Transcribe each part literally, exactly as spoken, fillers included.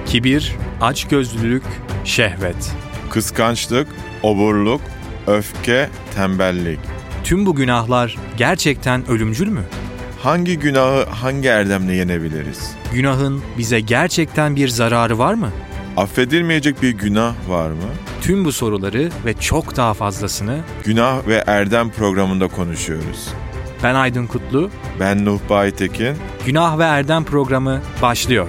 Kibir, açgözlülük, şehvet, kıskançlık, oburluk, öfke, tembellik. Tüm bu günahlar gerçekten ölümcül mü? Hangi günahı hangi erdemle yenebiliriz? Günahın bize gerçekten bir zararı var mı? Affedilmeyecek bir günah var mı? Tüm bu soruları ve çok daha fazlasını Günah ve Erdem programında konuşuyoruz. ben Aydın Kutlu, Ben Nuh Baytekin. Günah ve Erdem programı başlıyor.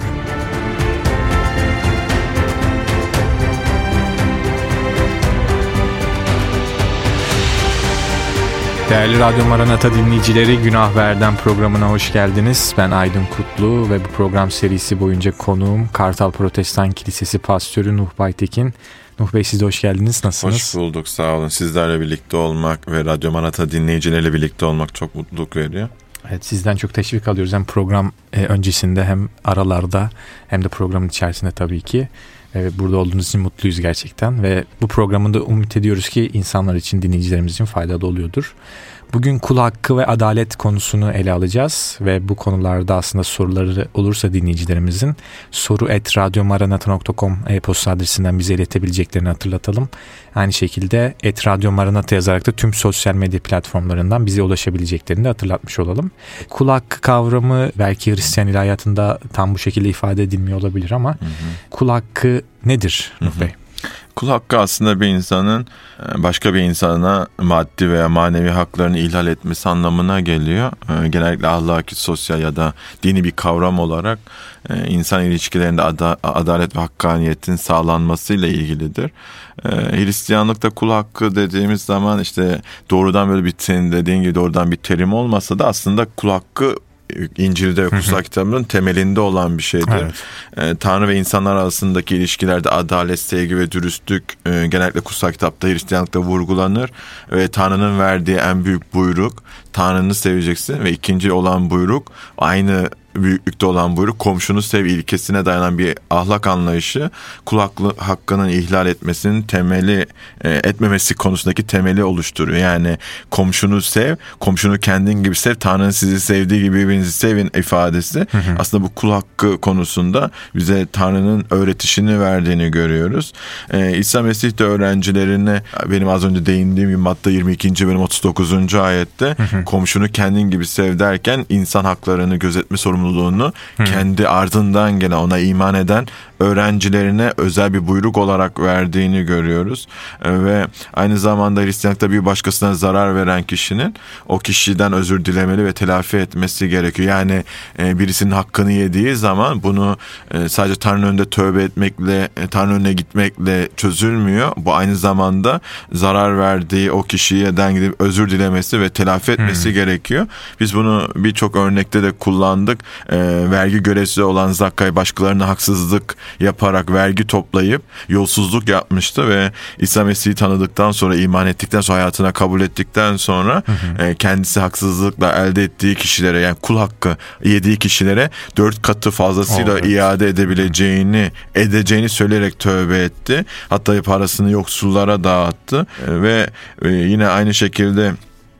Değerli Radyo Maranata dinleyicileri, Günah ve Erdem programına hoş geldiniz. Ben Aydın Kutlu ve bu program serisi boyunca konuğum Kartal Protestan Kilisesi Pastörü Nuh Baytekin. Nuh Bey, siz de hoş geldiniz. Nasılsınız? Hoş bulduk, sağ olun. Sizlerle birlikte olmak ve Radyo Maranata dinleyicileriyle birlikte olmak çok mutluluk veriyor. Evet, sizden çok teşvik alıyoruz. Hem program öncesinde hem aralarda hem de programın içerisinde tabii ki. Burada olduğunuz için mutluyuz gerçekten ve bu programında umut ediyoruz ki insanlar için, dinleyicilerimiz için faydalı oluyordur. Bugün kul hakkı ve adalet konusunu ele alacağız ve bu konularda aslında soruları olursa dinleyicilerimizin soru et radyomaranata nokta com e-posta adresinden bize iletebileceklerini hatırlatalım. Aynı şekilde et radyomaranata yazarak da tüm sosyal medya platformlarından bize ulaşabileceklerini de hatırlatmış olalım. Kul hakkı kavramı belki Hristiyan ilahiyatında tam bu şekilde ifade edilmiyor olabilir ama hı hı. Kul hakkı nedir Nuh Bey? Kul hakkı aslında bir insanın başka bir insana maddi veya manevi haklarını ihlal etmesi anlamına geliyor. Genellikle ahlaki, sosyal ya da dini bir kavram olarak insan ilişkilerinde adalet ve hakkaniyetin sağlanmasıyla ilgilidir. Hristiyanlıkta kul hakkı dediğimiz zaman işte doğrudan böyle bir, senin dediğin gibi doğrudan bir terim olmasa da aslında kul hakkı İncil'de ve kutsal kitabının temelinde olan bir şeydir. Evet. Ee, Tanrı ve insanlar arasındaki ilişkilerde adalet, sevgi ve dürüstlük e, genellikle kutsal kitapta, Hristiyanlıkta vurgulanır. Ve Tanrı'nın verdiği en büyük buyruk, Tanrı'nı seveceksin ve ikinci olan buyruk, aynı büyüklükte olan buyruk, komşunu sev ilkesine dayanan bir ahlak anlayışı kul hakkının ihlal etmesinin temeli e, etmemesi konusundaki temeli oluşturuyor. Yani komşunu sev, komşunu kendin gibi sev, Tanrı'nın sizi sevdiği gibi birbirinizi sevin ifadesi. Hı hı. Aslında bu kul hakkı konusunda bize Tanrı'nın öğretişini verdiğini görüyoruz. E, İsa Mesih de öğrencilerine, benim az önce değindiğim gibi Matta yirmi ikinci bölüm otuz dokuzuncu ayette hı hı. komşunu kendin gibi sev derken insan haklarını gözetme sorumluluğunu Hmm. kendi ardından gelen, ona iman eden öğrencilerine özel bir buyruk olarak verdiğini görüyoruz. Ve aynı zamanda Hristiyanlıkta bir başkasına zarar veren kişinin o kişiden özür dilemeli ve telafi etmesi gerekiyor. Yani birisinin hakkını yediği zaman bunu sadece Tanrı'nın önünde tövbe etmekle, Tanrı'nın önüne gitmekle çözülmüyor. Bu aynı zamanda zarar verdiği o kişiden gidip özür dilemesi ve telafi etmesi hmm. gerekiyor. Biz bunu birçok örnekte de kullandık. E, vergi görevlisi olan Zakkay başkalarına haksızlık yaparak vergi toplayıp yolsuzluk yapmıştı ve İsa Mesih'i tanıdıktan sonra, iman ettikten sonra, hayatına kabul ettikten sonra hı hı. E, kendisi haksızlıkla elde ettiği kişilere, yani kul hakkı yediği kişilere dört katı fazlasıyla oh, evet. iade edebileceğini edeceğini söyleyerek tövbe etti. Hatta parasını yoksullara dağıttı e, ve e, yine aynı şekilde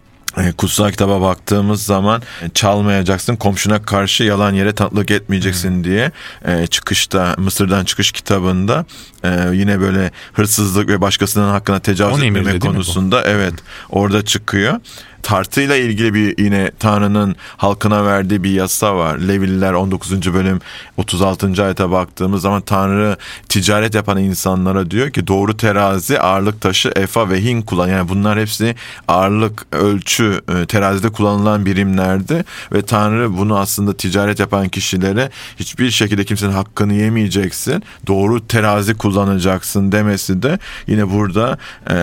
kutsal kitaba baktığımız zaman çalmayacaksın, komşuna karşı yalan yere tanıklık etmeyeceksin hmm. diye çıkışta, Mısır'dan çıkış kitabında yine böyle hırsızlık ve başkasının hakkına tecavüz etmeme konusunda evet orada çıkıyor. Tartıyla ilgili bir yine Tanrı'nın halkına verdiği bir yasa var. Levililer on dokuzuncu bölüm otuz altıncı ayete baktığımız zaman Tanrı ticaret yapan insanlara diyor ki doğru terazi, ağırlık taşı, efa ve hin kullan. Yani bunlar hepsi ağırlık, ölçü, terazide kullanılan birimlerdi ve Tanrı bunu aslında ticaret yapan kişilere hiçbir şekilde kimsenin hakkını yemeyeceksin, doğru terazi kullanacaksın demesi de yine burada e,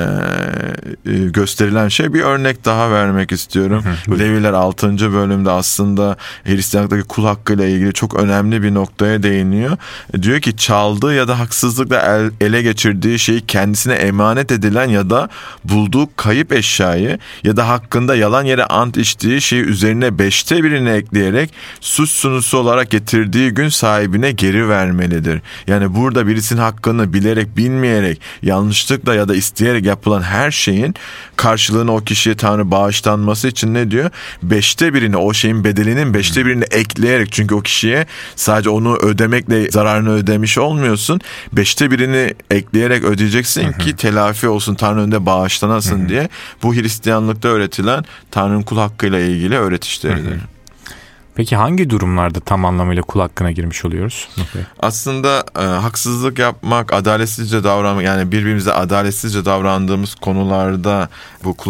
gösterilen şey. Bir örnek daha ver vermek istiyorum. Leviler altıncı bölümde aslında Hristiyanlıktaki kul hakkıyla ilgili çok önemli bir noktaya değiniyor. Diyor ki çaldığı ya da haksızlıkla el, ele geçirdiği şeyi kendisine emanet edilen ya da bulduğu kayıp eşyayı ya da hakkında yalan yere ant içtiği şeyi üzerine beşte birini ekleyerek suç sunusu olarak getirdiği gün sahibine geri vermelidir. Yani burada birisinin hakkını bilerek, bilmeyerek, yanlışlıkla ya da isteyerek yapılan her şeyin karşılığını o kişiye Tanrı bağışlayacak bağışlanması için ne diyor? Beşte birini, o şeyin bedelinin beşte birini ekleyerek, çünkü o kişiye sadece onu ödemekle zararını ödemiş olmuyorsun. Beşte birini ekleyerek ödeyeceksin hı hı. ki telafi olsun, Tanrı önünde bağışlanasın hı hı. diye. Bu Hristiyanlıkta öğretilen Tanrı'nın kul hakkıyla ilgili öğretişleridir. Hı hı. Peki hangi durumlarda tam anlamıyla kul hakkına girmiş oluyoruz? Okay. Aslında e, haksızlık yapmak, adaletsizce davranmak, yani birbirimize adaletsizce davrandığımız konularda bu kul